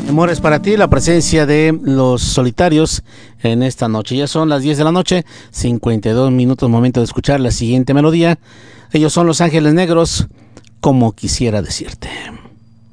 Amor, es para ti la presencia de Los Solitarios en esta noche. Ya son las 10 de la noche, 52 minutos, momento de escuchar la siguiente melodía. Ellos son Los Ángeles Negros, como quisiera decirte.